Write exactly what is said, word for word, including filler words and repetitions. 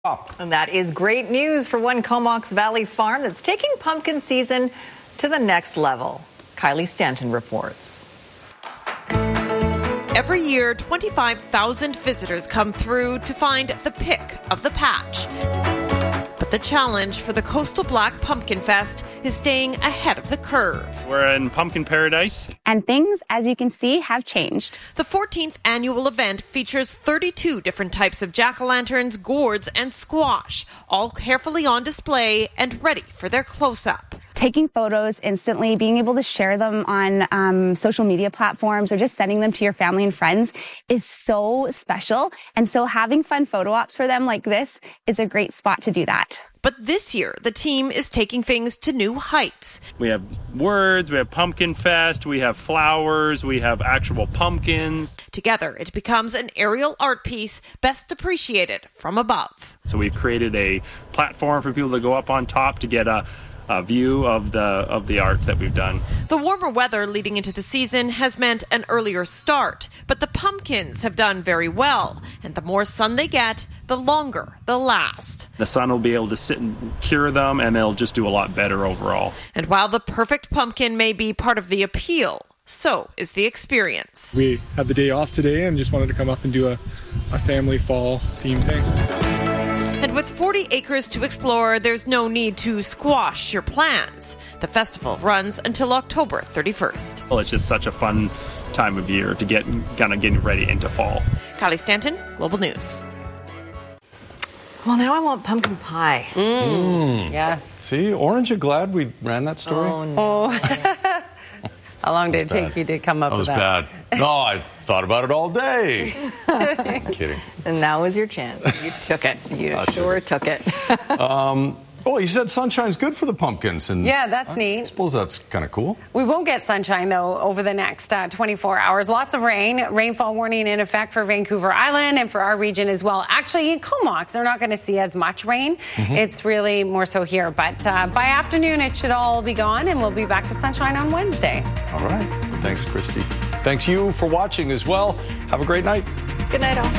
And that is great news for one Comox Valley farm that's taking pumpkin season to the next level. Kylie Stanton reports. Every year, twenty-five thousand visitors come through to find the pick of the patch. But the challenge for the Coastal Black Pumpkin Fest is staying ahead of the curve. We're in pumpkin paradise. And things, as you can see, have changed. The fourteenth annual event features thirty-two different types of jack-o'-lanterns, gourds, and squash, all carefully on display and ready for their close-up. Taking photos instantly, being able to share them on um, social media platforms or just sending them to your family and friends is so special. And so having fun photo ops for them like this is a great spot to do that. But this year, the team is taking things to new heights. We have words, we have Pumpkin Fest, we have flowers, we have actual pumpkins. Together, it becomes an aerial art piece best appreciated from above. So we've created a platform for people to go up on top to get a A view of the of the art that we've done. The warmer weather leading into the season has meant an earlier start, but the pumpkins have done very well, and the more sun they get, the longer they'll last. The sun will be able to sit and cure them, and they'll just do a lot better overall. And while the perfect pumpkin may be part of the appeal, so is the experience. We had the day off today and just wanted to come up and do a, a family fall theme thing. And with forty acres to explore, there's no need to squash your plans. The festival runs until October thirty-first. Well, it's just such a fun time of year to get kind of getting ready into fall. Kylie Stanton, Global News. Well, now I want pumpkin pie. Mm. Yes. See, Orange, you glad we ran that story? Oh, no. Oh. How long did it take bad. you to come up That was with that? bad. No, I thought about it all day. I'm kidding. And now is your chance. You took it. You I sure took took it. um, oh, you said sunshine's good for the pumpkins. And Yeah, that's I, neat. I suppose that's kind of cool. We won't get sunshine, though, over the next uh, twenty-four hours. Lots of rain. Rainfall warning in effect for Vancouver Island and for our region as well. Actually, in Comox, they're not going to see as much rain. Mm-hmm. It's really more so here. But uh, by afternoon, it should all be gone, and we'll be back to sunshine on Wednesday. All right. Thanks, Christy. Thanks you for watching as well. Have a great night. Good night, all.